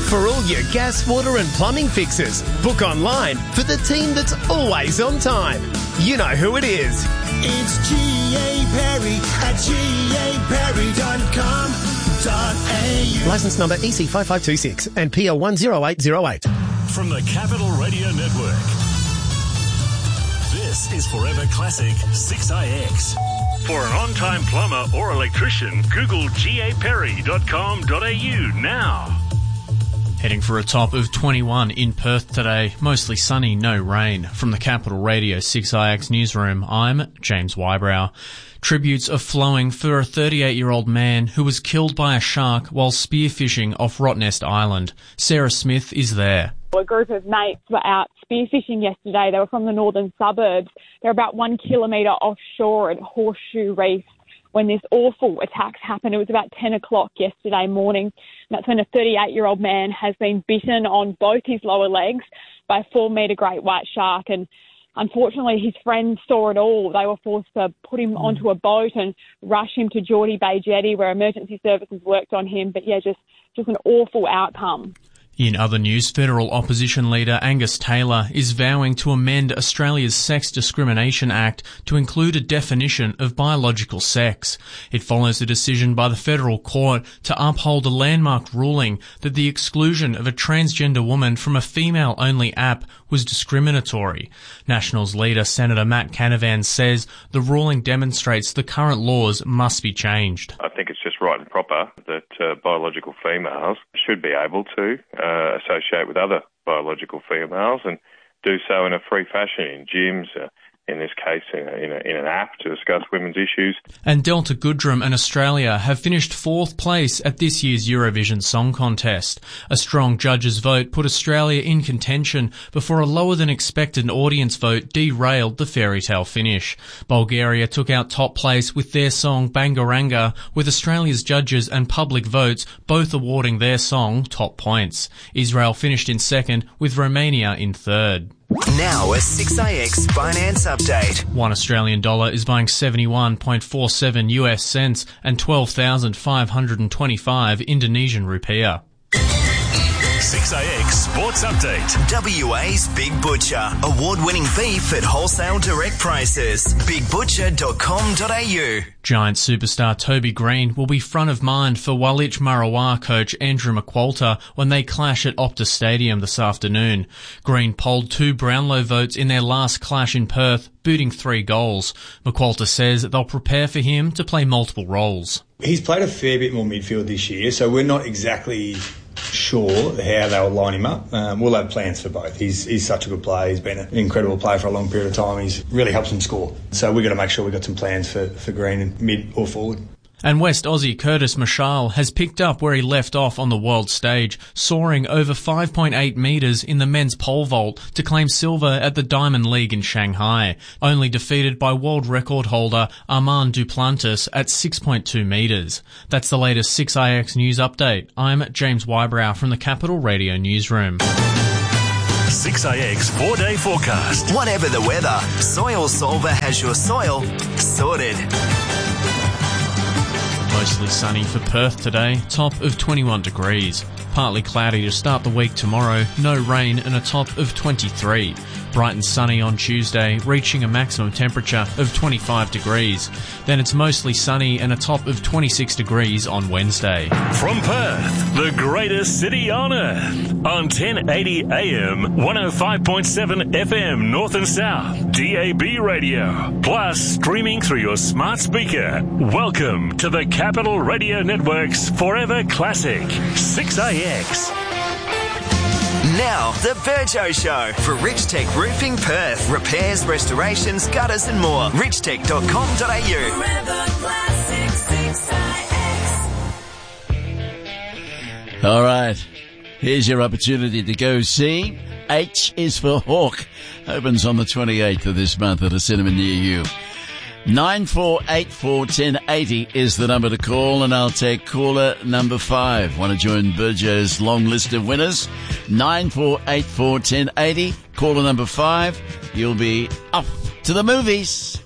For all your gas, water and plumbing fixes, book online for the team that's always on time. You know who it is. It's G.A. Perry at gaperry.com.au. Licence number EC5526 and PL 10808. From the Capital Radio Network, this is Forever Classic 6IX. For an on-time plumber or electrician, Google gaperry.com.au now. Heading for a top of 21 in Perth today. Mostly sunny, no rain. From the Capital Radio 6IX newsroom, I'm James Wybrow. Tributes are flowing for a 38-year-old man who was killed by a shark while spearfishing off Rottnest Island. Sarah Smith is there. A group of mates were out spearfishing yesterday. They were from the northern suburbs. They're about 1 kilometre offshore at Horseshoe Reef when this awful attack happened. It was about 10 o'clock yesterday morning. And that's when a 38-year-old man has been bitten on both his lower legs by a 4-metre great white shark. And unfortunately, his friends saw it all. They were forced to put him onto a boat and rush him to Geordie Bay Jetty where emergency services worked on him. But yeah, just an awful outcome. In other news, federal opposition leader Angus Taylor is vowing to amend Australia's Sex Discrimination Act to include a definition of biological sex. It follows a decision by the federal court to uphold a landmark ruling that the exclusion of a transgender woman from a female-only app was discriminatory. Nationals leader Senator Matt Canavan says the ruling demonstrates the current laws must be changed. I think it's just right and proper that biological females should be able to associate with other biological females and do so in a free fashion in gyms, in this case in an app to discuss women's issues. And Delta Goodrem and Australia have finished 4th place at this year's Eurovision Song Contest. A strong judges' vote put Australia in contention before a lower than expected audience vote derailed the fairy tale finish. Bulgaria took out top place with their song Bangaranga, with Australia's judges and public votes both awarding their song top points. Israel finished in 2nd, with Romania in 3rd. Now a 6IX finance update. One Australian dollar is buying 71.47 US cents and 12,525 Indonesian rupiah. 6IX Sports Update. WA's Big Butcher. Award-winning beef at wholesale direct prices. BigButcher.com.au. Giant superstar Toby Green will be front of mind for Walich Marawa coach Andrew McQualter when they clash at Optus Stadium this afternoon. Green polled 2 Brownlow votes in their last clash in Perth, booting 3 goals. McQualter says they'll prepare for him to play multiple roles. He's played a fair bit more midfield this year, so we're not exactly sure how they'll line him up. We'll have plans for both. He's such a good player. He's been an incredible player for a long period of time. He's really helps him score. So we've got to make sure we've got some plans for Green in mid or forward. And West Aussie Curtis Marshall has picked up where he left off on the world stage, soaring over 5.8 metres in the men's pole vault to claim silver at the Diamond League in Shanghai, only defeated by world record holder Armand Duplantis at 6.2 metres. That's the latest 6IX news update. I'm James Wybrow from the Capital Radio newsroom. 6IX 4-day forecast. Whatever the weather, Soil Solver has your soil sorted. Mostly sunny for Perth today, top of 21 degrees. Partly cloudy to start the week tomorrow, no rain and a top of 23. Bright and sunny on Tuesday, reaching a maximum temperature of 25 degrees. Then it's mostly sunny and a top of 26 degrees on Wednesday. From Perth, the greatest city on earth, on 1080 AM, 105.7 FM North and South, DAB radio, plus streaming through your smart speaker. Welcome to the Capital Radio Network's Forever Classic 6IX. Now, the Burjo Show for Rich Tech Roofing Perth. Repairs, restorations, gutters and more. richtech.com.au. Forever Classic 6IX. All right. Here's your opportunity to go see H is for Hawk. Opens on the 28th of this month at a cinema near you. 94841080 is the number to call, and I'll take caller number 5. Want to join Burjo's long list of winners? 94841080, caller number 5. You'll be off to the movies.